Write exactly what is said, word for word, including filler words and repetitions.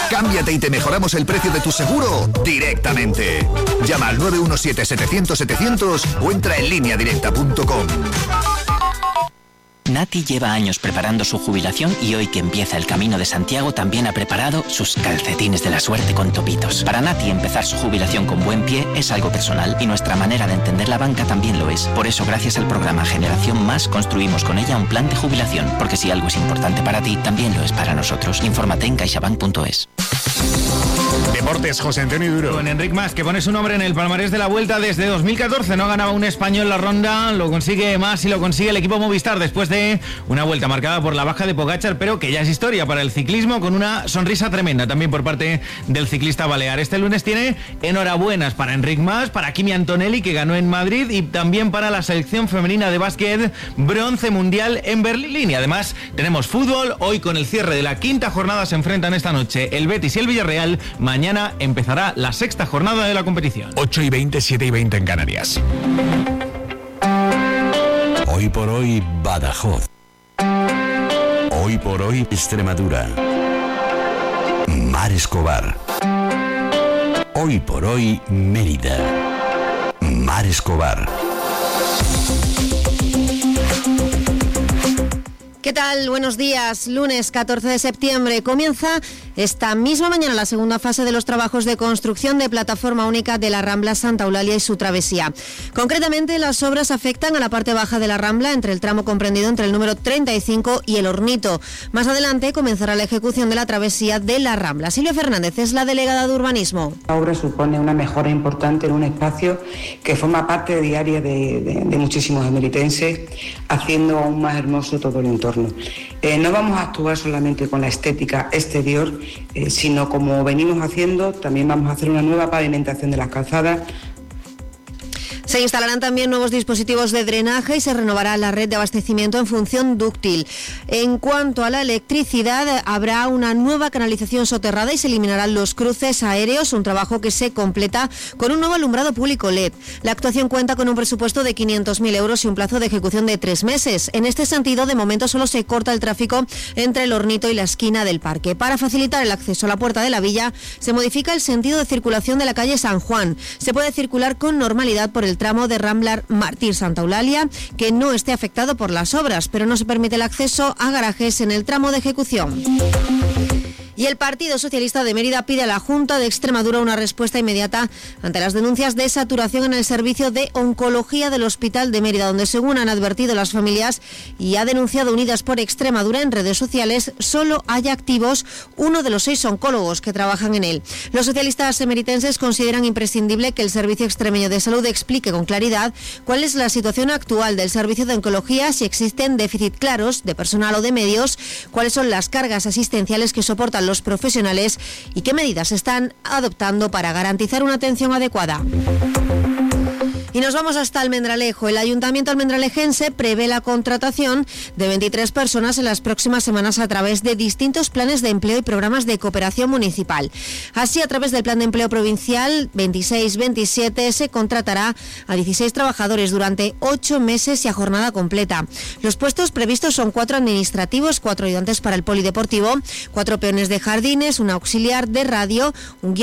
Cámbiate y te mejoramos el precio de tu seguro directamente. Llama al nueve uno siete, setecientos, setecientos o entra en línea directa punto com. Nati lleva años preparando su jubilación y hoy que empieza el Camino de Santiago también ha preparado sus calcetines de la suerte con topitos. Para Nati empezar su jubilación con buen pie es algo personal y nuestra manera de entender la banca también lo es. Por eso gracias al programa Generación Más construimos con ella un plan de jubilación, porque si algo es importante para ti, también lo es para nosotros. Infórmate en caixabank punto es. Deportes, José Antonio Duro. Con Enric Mas, que pone su nombre en el palmarés de la Vuelta desde dos mil catorce. No ganaba un español la ronda, lo consigue Mas y lo consigue el equipo Movistar después de una vuelta marcada por la baja de Pogačar, pero que ya es historia para el ciclismo, con una sonrisa tremenda también por parte del ciclista balear. Este lunes tiene enhorabuenas para Enric Mas, para Kimi Antonelli, que ganó en Madrid, y también para la selección femenina de básquet, bronce mundial en Berlín. Y además tenemos fútbol. Hoy, con el cierre de la quinta jornada, se enfrentan esta noche el Betis y el Villarreal. Mañana empezará la sexta jornada de la competición. ocho y veinte, siete y veinte en Canarias. Hoy por hoy, Badajoz. Hoy por hoy, Extremadura. Mar Escobar. Hoy por hoy, Mérida. Mar Escobar. ¿Qué tal? Buenos días. Lunes catorce de septiembre comienza esta misma mañana la segunda fase de los trabajos de construcción de plataforma única de la Rambla Santa Eulalia y su travesía. Concretamente, las obras afectan a la parte baja de la Rambla, entre el tramo comprendido entre el número treinta y cinco y el Hornito. Más adelante comenzará la ejecución de la travesía de la Rambla. Silvia Fernández es la delegada de urbanismo. La obra supone una mejora importante en un espacio que forma parte diaria de, de, de muchísimos emeritenses, haciendo aún más hermoso todo el entorno. Eh, no vamos a actuar solamente con la estética exterior, eh, sino como venimos haciendo, también vamos a hacer una nueva pavimentación de las calzadas. Se instalarán también nuevos dispositivos de drenaje y se renovará la red de abastecimiento en función dúctil. En cuanto a la electricidad, habrá una nueva canalización soterrada y se eliminarán los cruces aéreos, un trabajo que se completa con un nuevo alumbrado público L E D. La actuación cuenta con un presupuesto de quinientos mil euros y un plazo de ejecución de tres meses. En este sentido, de momento solo se corta el tráfico entre el Hornito y la esquina del parque. Para facilitar el acceso a la Puerta de la Villa, se modifica el sentido de circulación de la calle San Juan. Se puede circular con normalidad por el tramo de Rambla Mártir Santa Eulalia, que no esté afectado por las obras, pero no se permite el acceso a garajes en el tramo de ejecución. Y el Partido Socialista de Mérida pide a la Junta de Extremadura una respuesta inmediata ante las denuncias de saturación en el servicio de oncología del Hospital de Mérida, donde, según han advertido las familias y ha denunciado Unidas por Extremadura en redes sociales, solo hay activos uno de los seis oncólogos que trabajan en él. Los socialistas emeritenses consideran imprescindible que el Servicio Extremeño de Salud explique con claridad cuál es la situación actual del servicio de oncología, si existen déficits claros de personal o de medios, cuáles son las cargas asistenciales que soportan los profesionales y qué medidas están adoptando para garantizar una atención adecuada. Y nos vamos hasta Almendralejo. El Ayuntamiento almendralejense prevé la contratación de veintitrés personas en las próximas semanas a través de distintos planes de empleo y programas de cooperación municipal. Así, a través del Plan de Empleo Provincial veintiséis veintisiete se contratará a dieciséis trabajadores durante ocho meses y a jornada completa. Los puestos previstos son cuatro administrativos, cuatro ayudantes para el polideportivo, cuatro peones de jardines, un auxiliar de radio, un guía